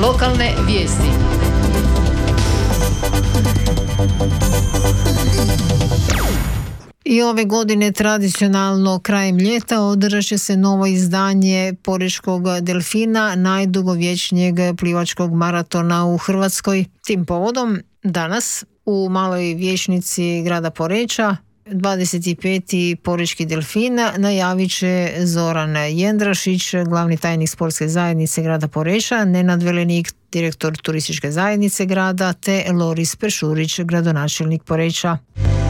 Lokalne vijesti. I ove godine tradicionalno krajem ljeta održat će se novo izdanje Porečkog delfina, najdugovječnijeg plivačkog maratona u Hrvatskoj. Tim povodom danas u maloj vijećnici grada Poreča 25. Porečki delfin najavit će Zoran Jendrašić, glavni tajnik sportske zajednice grada Poreča, Nenad Velenik, direktor turističke zajednice grada, te Loris Pešurić, gradonačelnik Poreča.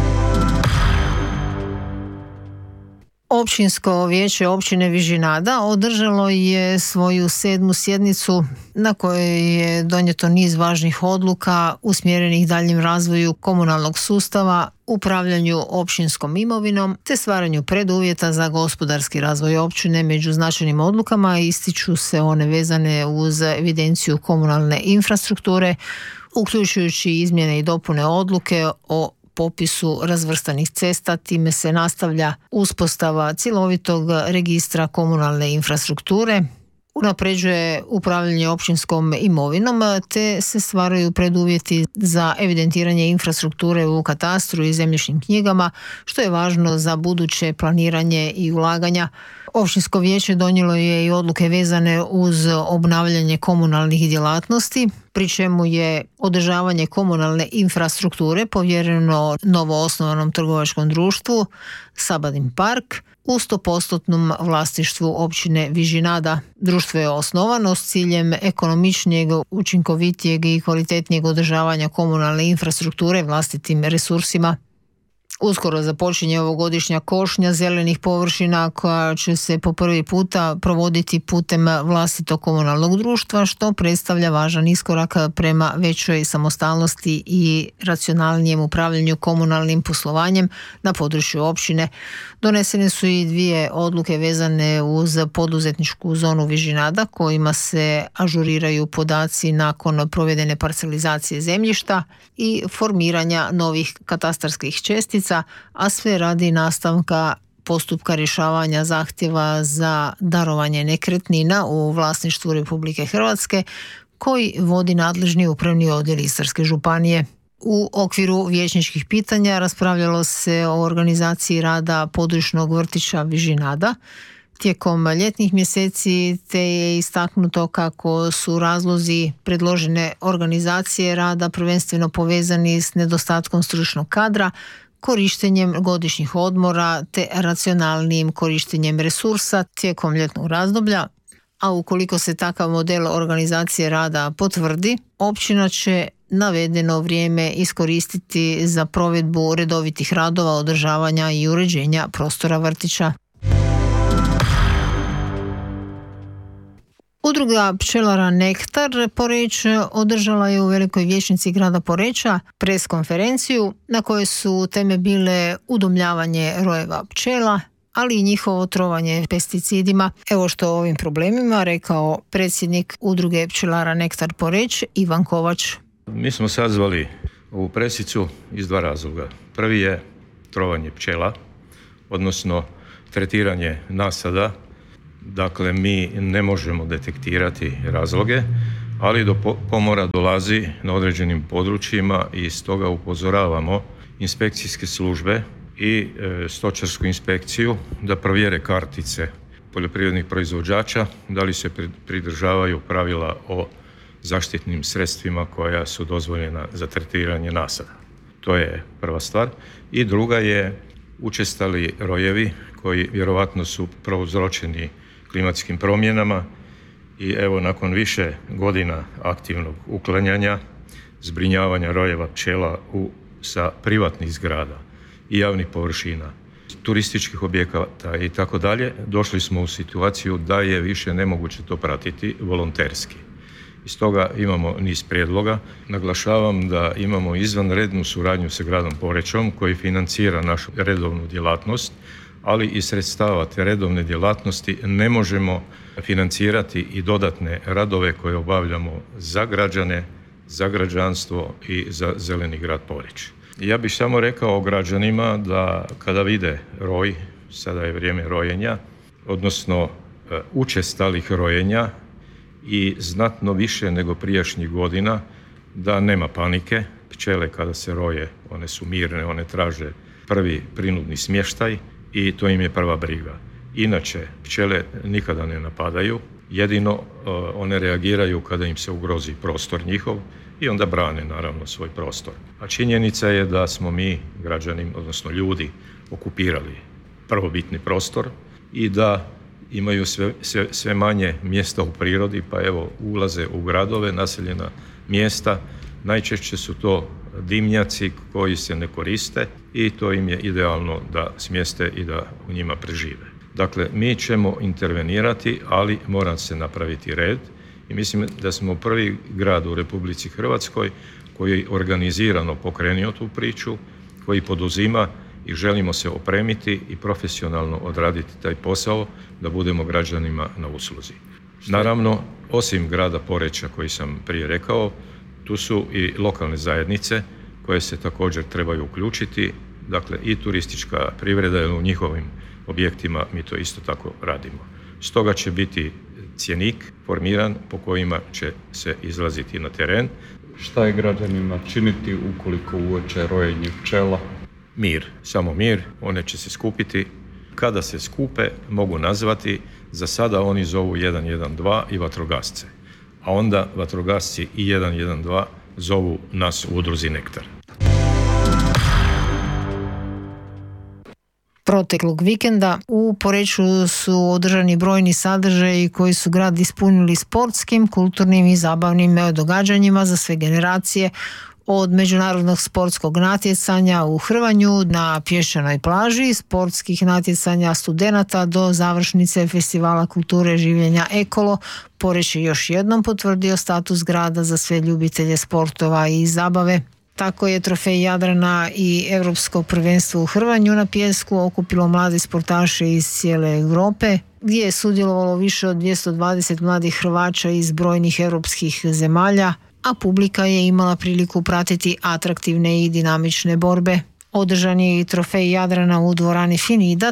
Općinsko vijeće općine Vižinada održalo je svoju 7. sjednicu na kojoj je donijeto niz važnih odluka usmjerenih daljnjem razvoju komunalnog sustava, upravljanju općinskom imovinom te stvaranju preduvjeta za gospodarski razvoj općine. Među značajnim odlukama ističu se one vezane uz evidenciju komunalne infrastrukture, uključujući izmjene i dopune odluke o popisu razvrstanih cesta. Time se nastavlja uspostava cjelovitog registra komunalne infrastrukture, unapređuje upravljanje općinskom imovinom te se stvaraju preduvjeti za evidentiranje infrastrukture u katastru i zemljišnim knjigama, što je važno za buduće planiranje i ulaganja. Općinsko vijeće donijelo je i odluke vezane uz obnavljanje komunalnih djelatnosti, pri čemu je održavanje komunalne infrastrukture povjereno novoosnovanom trgovačkom društvu Sabadin Park u 100% vlasništvu općine Vižinada. Društvo je osnovano s ciljem ekonomičnijeg, učinkovitijeg i kvalitetnijeg održavanja komunalne infrastrukture vlastitim resursima. Uskoro započinje ovogodišnja košnja zelenih površina koja će se po prvi puta provoditi putem vlastitog komunalnog društva, što predstavlja važan iskorak prema većoj samostalnosti i racionalnijem upravljanju komunalnim poslovanjem na području općine. Donesene su i 2 odluke vezane uz poduzetničku zonu Vižinada kojima se ažuriraju podaci nakon provedene parcelizacije zemljišta i formiranja novih katastarskih čestica, a sve radi nastavka postupka rješavanja zahtjeva za darovanje nekretnina u vlasništvu Republike Hrvatske koji vodi nadležni upravni odjel Istarske županije. U okviru vijećničkih pitanja raspravljalo se o organizaciji rada područnog vrtića Vižinada tijekom ljetnih mjeseci, te je istaknuto kako su razlozi predložene organizacije rada prvenstveno povezani s nedostatkom stručnog kadra, korištenjem godišnjih odmora te racionalnijim korištenjem resursa tijekom ljetnog razdoblja, a ukoliko se takav model organizacije rada potvrdi, općina će navedeno vrijeme iskoristiti za provedbu redovitih radova, održavanja i uređenja prostora vrtića. Udruga pčelara Nektar Poreč održala je u velikoj vijećnici grada Poreča pres konferenciju na kojoj su teme bile udomljavanje rojeva pčela, ali i njihovo trovanje pesticidima. Evo što o ovim problemima rekao predsjednik Udruge pčelara Nektar Poreč Ivan Kovač. Mi smo sazvali ovu presicu iz 2 razloga. Prvi je trovanje pčela, odnosno tretiranje nasada. Dakle, mi ne možemo detektirati razloge, ali do pomora dolazi na određenim područjima i stoga upozoravamo inspekcijske službe i stočarsku inspekciju da provjere kartice poljoprivrednih proizvođača, da li se pridržavaju pravila o zaštitnim sredstvima koja su dozvoljena za tretiranje nasada. To je prva stvar. I druga je učestali rojevi koji vjerovatno su prouzročeni klimatskim promjenama i evo nakon više godina aktivnog uklanjanja, zbrinjavanja rojeva pčela sa privatnih zgrada i javnih površina, turističkih objekata i tako dalje, došli smo u situaciju da je više nemoguće to pratiti volonterski. I stoga imamo niz prijedloga. Naglašavam da imamo izvanrednu suradnju sa gradom Porečom koji financira našu redovnu djelatnost, ali iz sredstava te redovne djelatnosti ne možemo financirati i dodatne radove koje obavljamo za građane, za građanstvo i za zeleni grad Poreč. Ja bih samo rekao građanima da kada vide roj, sada je vrijeme rojenja, odnosno učestalih rojenja i znatno više nego prijašnjih godina, da nema panike. Pčele kada se roje, one su mirne, one traže prvi prinudni smještaj i to im je prva briga. Inače, pčele nikada ne napadaju, jedino one reagiraju kada im se ugrozi prostor njihov i onda brane naravno svoj prostor. A činjenica je da smo mi, građani, odnosno ljudi, okupirali prvobitni prostor i da imaju sve manje mjesta u prirodi, pa evo ulaze u gradove, naseljena mjesta. Najčešće su to dimnjaci koji se ne koriste i to im je idealno da smjeste i da u njima prežive. Dakle, mi ćemo intervenirati, ali mora se napraviti red i mislim da smo prvi grad u Republici Hrvatskoj koji je organizirano pokrenio tu priču, koji poduzima i želimo se opremiti i profesionalno odraditi taj posao da budemo građanima na usluzi. Naravno, osim grada Poreča koji sam prije rekao, tu su i lokalne zajednice koje se također trebaju uključiti, dakle i turistička privreda, jer u njihovim objektima mi to isto tako radimo. Stoga će biti cjenik formiran po kojima će se izlaziti na teren. Šta je građanima činiti ukoliko uoče rojenje pčela? Mir, samo mir, one će se skupiti. Kada se skupe, mogu nazvati, za sada oni zovu 112 i vatrogasce, a onda vatrogasci i 112 zovu nas u udruzi Nektar. Proteklog vikenda u Poreču su održani brojni sadržaji koji su grad ispunili sportskim, kulturnim i zabavnim događanjima za sve generacije, od međunarodnog sportskog natjecanja u hrvanju na pješčanoj plaži, sportskih natjecanja studenata do završnice Festivala kulture življenja Ekolo. Poreč je još jednom potvrdio status grada za sve ljubitelje sportova i zabave. Tako je trofej Jadrana i Europsko prvenstvo u hrvanju na pijesku okupilo mlade sportaše iz cijele Europe, gdje je sudjelovalo više od 220 mladih Hrvaća iz brojnih europskih zemalja, a publika je imala priliku pratiti atraktivne i dinamične borbe. Održan je i trofej Jadrana u dvorani Finida,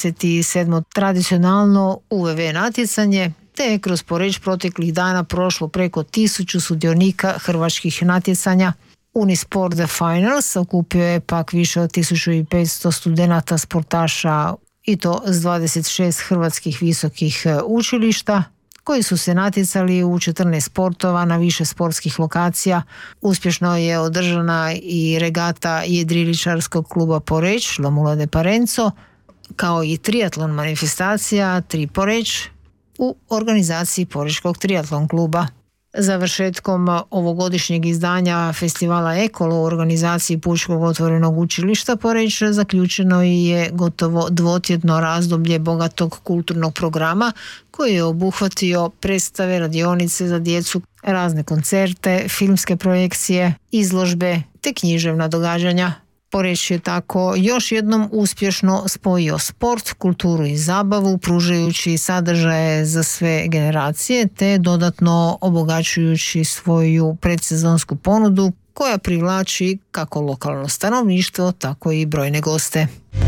37. tradicionalno UVV natjecanje, te je kroz Poreč proteklih dana prošlo preko 1000 sudionika hrvačkih natjecanja. Unisport The Finals okupio je pak više od 1500 studenata sportaša, i to s 26 hrvatskih visokih učilišta, koji su se natjecali u 14 sportova na više sportskih lokacija. Uspješno je održana i regata jedriličarskog kluba Poreč, La Mula de Parenzo, kao i triatlon manifestacija Tri Poreč u organizaciji Porečkog triatlon kluba. Završetkom ovogodišnjeg izdanja festivala Ekolo u organizaciji Pučkog otvorenog učilišta Poreč zaključeno je gotovo dvotjedno razdoblje bogatog kulturnog programa koji je obuhvatio predstave, radionice za djecu, razne koncerte, filmske projekcije, izložbe te književna događanja. Poreč je tako još jednom uspješno spojio sport, kulturu i zabavu, pružajući sadržaje za sve generacije te dodatno obogaćujući svoju predsezonsku ponudu koja privlači kako lokalno stanovništvo, tako i brojne goste.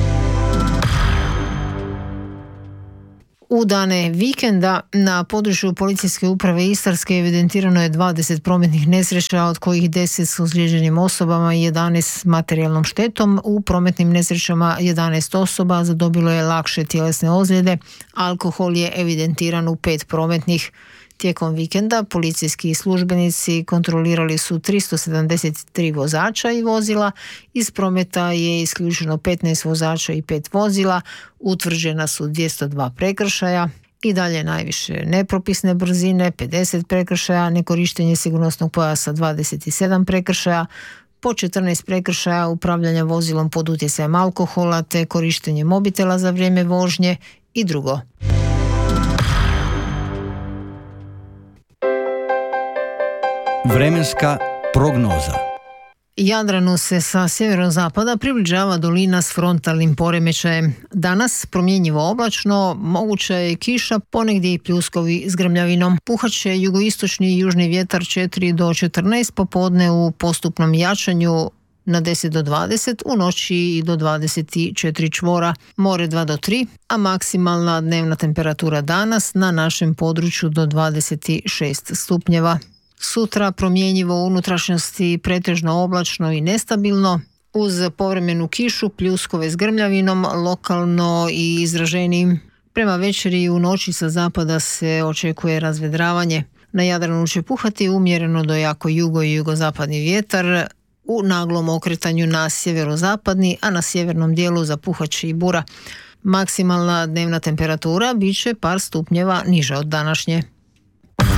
U dane vikenda na području Policijske uprave Istarske evidentirano je 20 prometnih nesreća, od kojih 10 s ozlijeđenim osobama i 11 s materijalnom štetom. U prometnim nesrećama 11 osoba zadobilo je lakše tjelesne ozljede. Alkohol je evidentiran u 5 prometnih. Tijekom vikenda policijski službenici kontrolirali su 373 vozača i vozila. Iz prometa je isključeno 15 vozača i 5 vozila. Utvrđena su 202 prekršaja. I dalje najviše nepropisne brzine, 50 prekršaja, nekorištenje sigurnosnog pojasa 27 prekršaja, po 14 prekršaja upravljanja vozilom pod utjecajem alkohola te korištenje mobitela za vrijeme vožnje i drugo. Vremenska prognoza. Jadranu se sa sjeverozapada približava dolina s frontalnim poremećajem. Danas promjenjivo oblačno, moguća je kiša, ponegdje i pljuskovi s grmljavinom. Puhat će jugoistočni i južni vjetar 4 do 14, popodne u postupnom jačanju na 10 do 20, u noći i do 24 čvora, more 2 do 3, a maksimalna dnevna temperatura danas na našem području do 26 stupnjeva. Sutra promjenjivo u unutrašnjosti, pretežno oblačno i nestabilno, uz povremenu kišu, pljuskove s grmljavinom, lokalno i izraženijim. Prema večeri i u noći sa zapada se očekuje razvedravanje. Na Jadranu će puhati umjereno do jako jugo i jugozapadni vjetar, u naglom okretanju na sjeverozapadni, a na sjevernom dijelu zapuhat će i bura. Maksimalna dnevna temperatura bit će par stupnjeva niža od današnje.